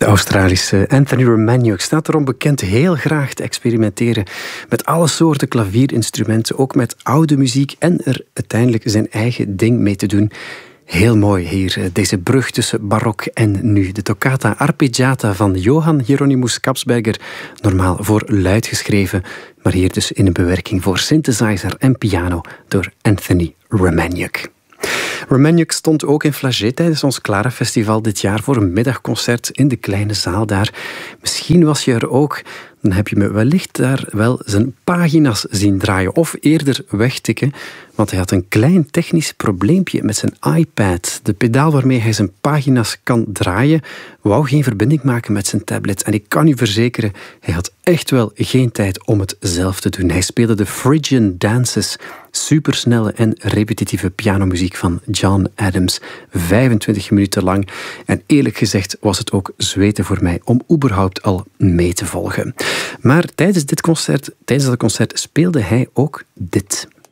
De Australische Anthony Romanyuk staat erom bekend heel graag te experimenteren met alle soorten klavierinstrumenten, ook met oude muziek en er uiteindelijk zijn eigen ding mee te doen. Heel mooi hier, deze brug tussen barok en nu. De toccata arpeggiata van Johann Hieronymus Kapsberger, normaal voor luid geschreven, maar hier dus in een bewerking voor synthesizer en piano door Anthony Romanyuk. Romanyuk stond ook in Flagey tijdens ons Clara Festival dit jaar voor een middagconcert in de kleine zaal daar. Misschien was je er ook, dan heb je me wellicht daar wel zijn pagina's zien draaien of eerder wegtikken, want hij had een klein technisch probleempje met zijn iPad. De pedaal waarmee hij zijn pagina's kan draaien wou geen verbinding maken met zijn tablet. En ik kan u verzekeren, hij had echt wel geen tijd om het zelf te doen. Hij speelde de Phrygian Dances, supersnelle en repetitieve pianomuziek van John Adams, 25 minuten lang. En eerlijk gezegd was het ook zweten voor mij om überhaupt al mee te volgen. Maar tijdens dat concert speelde hij ook dit.